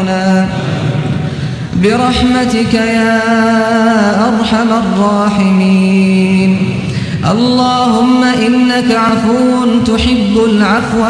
ربنا برحمتك يا أرحم الراحمين. اللهم إنك عفو تحب العفو